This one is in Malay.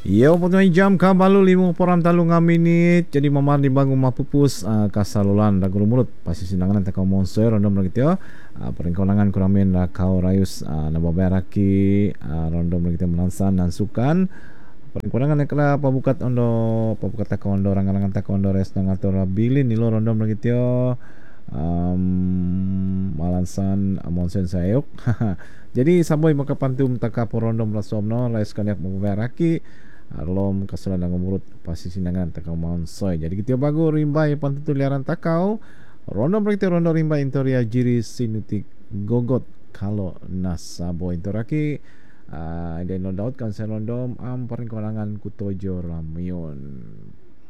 Yo, potong jam kabalu 56 minit. Jadi mamar di bangun mapupus kasalulan da guru mulut pasti sinangan ta kau monster rondo begitu ya. Peringkonangan kuramin da kau rayus na babaraki rondo begitu menansan dan sukan. Peringkonangan kala pabukat ondo pabukat ta ondo rangan-rangan ta ondo res nang atur bilin nilo rondo begitu ya. Malansan monsen sayuk. Jadi saboy makapantum taka porondo melasomno res kanyak babaraki alom kasulan ng umurut pasisinangan takau maunsoy. Jadi kita bago rimbay pantutuliaran takau rondo berarti rondo rimbay intoria jiri sinutik gogot kalau nasabo intoraki dan no doubt kan sa rondom am paring konangan kutojo ramion